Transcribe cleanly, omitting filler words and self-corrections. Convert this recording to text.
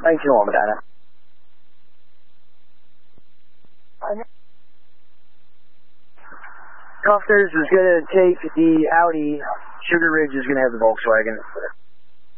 19 Medina. Cufters is going to take the Audi. Sugar Ridge is going to have the Volkswagen.